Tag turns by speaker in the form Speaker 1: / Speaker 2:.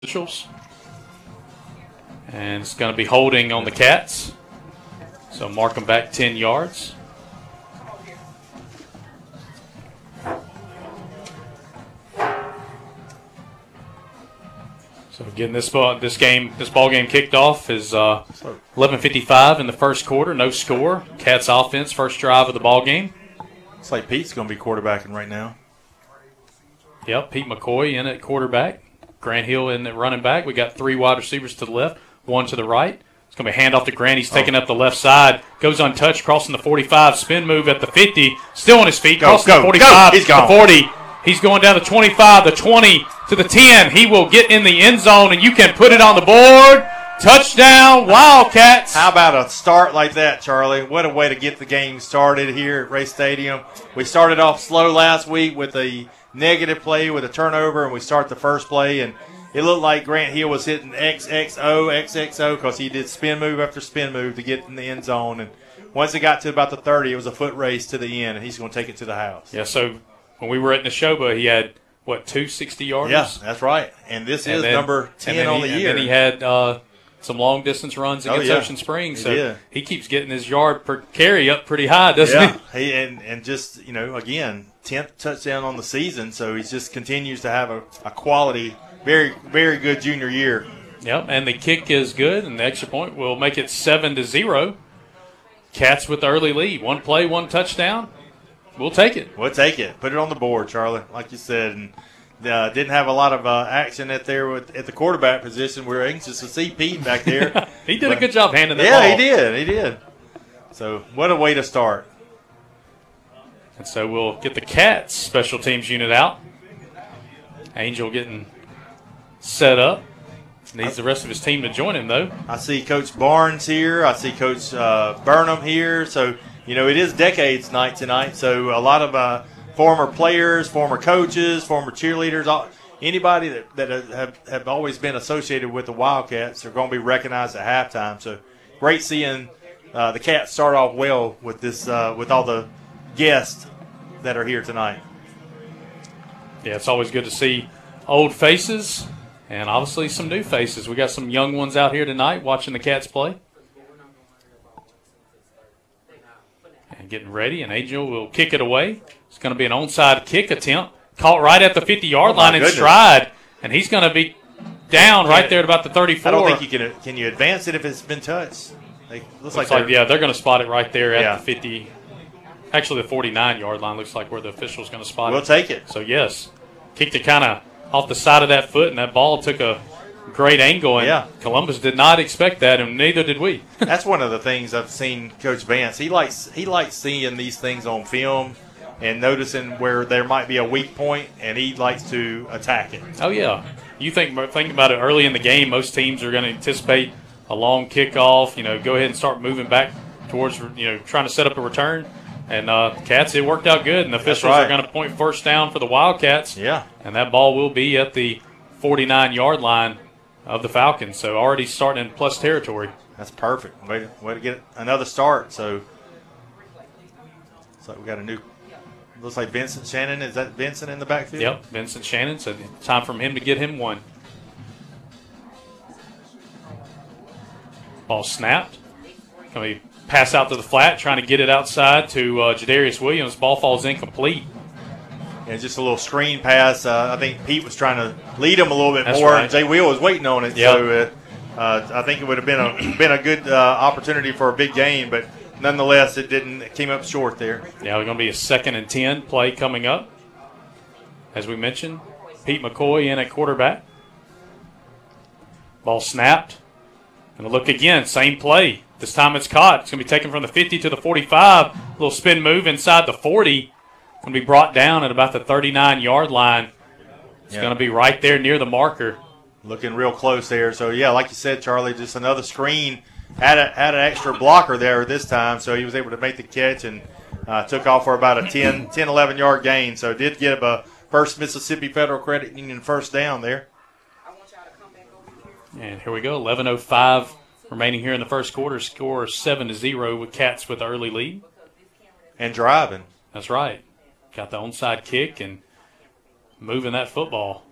Speaker 1: officials. And it's going to be holding on the Cats. So mark them back 10 yards. So getting this ball game kicked off is 11:55 in the first quarter. No score. Cats offense, first drive of the ball game.
Speaker 2: Looks like Pete's going to be quarterbacking right now.
Speaker 1: Yep, Pete McCoy in at quarterback. Grant Hill in at running back. We got three wide receivers to the left, one to the right. It's going to be a handoff to Grant. He's taking up the left side. Goes untouched, crossing the 45. Spin move at the 50. Still on his feet. Crossing the 45.
Speaker 2: He's gone.
Speaker 1: The 40. He's going down the 25, the 20, to the 10. He will get in the end zone, and you can put it on the board. Touchdown, Wildcats.
Speaker 2: How about a start like that, Charlie? What a way to get the game started here at Ray Stadium. We started off slow last week with a negative play with a turnover, and we start the first play, and it looked like Grant Hill was hitting XXO, because he did spin move after spin move to get in the end zone. And once it got to about the 30, it was a foot race to the end, and he's going to take it to the house.
Speaker 1: Yeah, so when we were at Neshoba, he had, two 60-yarders?
Speaker 2: Yeah, that's right. And this is number 10 on the year.
Speaker 1: And then he had some long-distance runs against Ocean Springs. So he keeps getting his yard per carry up pretty high, doesn't he?
Speaker 2: And just, again, 10th touchdown on the season, so he just continues to have a quality, very, very good junior year.
Speaker 1: Yep, and the kick is good, and the extra point will make it 7-0. Cats with the early lead. One play, one touchdown. We'll take it.
Speaker 2: We'll take it. Put it on the board, Charlie, like you said. And didn't have a lot of action at the quarterback position. We were anxious to see Pete back there.
Speaker 1: He did a good job handling the ball.
Speaker 2: Yeah, he did. So what a way to start.
Speaker 1: And so we'll get the Cats special teams unit out. Angel getting set up. Needs the rest of his team to join him, though.
Speaker 2: I see Coach Barnes here. I see Coach Burnham here. So, it is Decades Night tonight. So a lot of former players, former coaches, former cheerleaders, anybody that have always been associated with the Wildcats are going to be recognized at halftime. So great seeing the Cats start off well with this, with all the guests that are here tonight.
Speaker 1: Yeah, it's always good to see old faces and obviously some new faces. We got some young ones out here tonight watching the Cats play. And getting ready, and Angel will kick it away. It's going to be an onside kick attempt. Caught right at the 50-yard line in stride, and he's going to be down right there at about the 34.
Speaker 2: I don't think you can. Can you advance it if it's been touched? Looks like
Speaker 1: they're going to spot it right there at the 50. Actually, the 49-yard line looks like where the official's going to spot it.
Speaker 2: We'll take it.
Speaker 1: So, yes, kicked it kind of off the side of that foot, and that ball took a great angle, and Columbus did not expect that, and neither did we.
Speaker 2: That's one of the things I've seen Coach Vance. He likes seeing these things on film and noticing where there might be a weak point, and he likes to attack it.
Speaker 1: Oh, yeah. You think about it early in the game, most teams are going to anticipate a long kickoff, go ahead and start moving back towards, trying to set up a return. And Cats, it worked out good, and the officials are going to point first down for the Wildcats.
Speaker 2: Yeah.
Speaker 1: And that ball will be at the 49-yard line of the Falcons, so already starting in plus territory.
Speaker 2: That's perfect. Way to get another start. So looks like we got a new. Looks like Vincent Shannon. Is that Vincent in the backfield?
Speaker 1: Yep, Vincent Shannon. So time for him to get him one. Ball snapped. Going to be pass out to the flat, trying to get it outside to Jadarius Williams. Ball falls incomplete.
Speaker 2: Yeah, just a little screen pass. I think Pete was trying to lead him a little bit more,
Speaker 1: right.
Speaker 2: and Jay Wheel was waiting on it.
Speaker 1: Yep.
Speaker 2: So I think it would have been a good opportunity for a big gain, but nonetheless, it came up short there.
Speaker 1: Yeah, we're going to be a 2nd and 10 play coming up. As we mentioned, Pete McCoy in at quarterback. Ball snapped. Going to look again, same play. This time it's caught. It's going to be taken from the 50 to the 45. A little spin move inside the 40. Going to be brought down at about the 39-yard line. It's going to be right there near the marker.
Speaker 2: Looking real close there. So, like you said, Charlie, just another screen. Had an extra blocker there this time, so he was able to make the catch and took off for about a 10, 11-yard gain. So did get a First Mississippi Federal Credit Union first down there.
Speaker 1: And here we go, 11:05 remaining here in the first quarter. Score 7-0 with Cats with the early lead.
Speaker 2: And driving.
Speaker 1: That's right. Got the onside kick and moving that football.